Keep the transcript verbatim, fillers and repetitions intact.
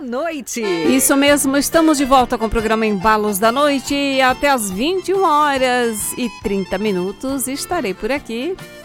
noite. Isso mesmo, estamos de volta com o programa Embalos da Noite. Até às vinte e uma horas e trinta minutos estarei por aqui